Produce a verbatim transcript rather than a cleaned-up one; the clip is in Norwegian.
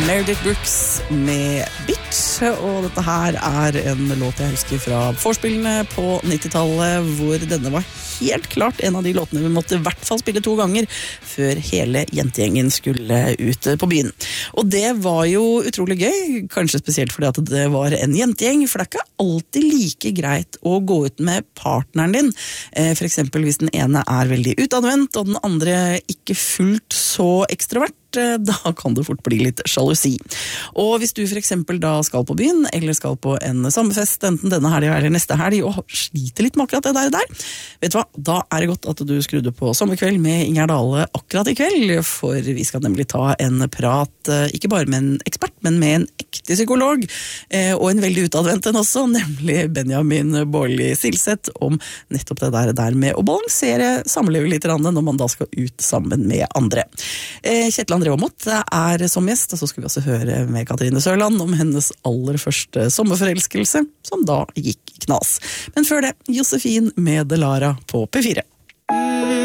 Meredith Brooks med Bitch, og dette her er en låt jeg husker fra vorspillene på nittitallet, hvor denne var helt klart en av de låtene vi måtte i hvert fall spille to ganger før hele jentegjengen skulle ut på byen. Og det var jo utrolig gøy, kanskje spesielt fordi at det var en jentegjeng, for det er ikke alltid like greit å gå ut med partneren din. For eksempel hvis den ene er veldig utadvendt, og den andre ikke fullt så ekstrovert, da kan det fort bli litt sjalusi. Og hvis du for eksempel da skal på byen, eller skal på en sommerfest, enten denne helgen eller neste helg, og sliter litt med akkurat det der, der, vet du hva, da er det godt at du skrudde på Sommerkveld med Inger Dale akkurat i kveld, for vi skal nemlig ta en prat, ikke bare med en ekspert, men med en ekte psykolog, og en veldig utadvendt en også, nemlig Benjamin Baarli-Silseth, om nettopp det der, der med å balansere samlivet litt når man da skal ut sammen med andre. Kjetil André Aamodt er som gjest, og så skal vi også høre med Katrine Sørland om hennes aller første sommerforelskelse, som da gikk knas. Men før det, Josefin med Delara på P fire.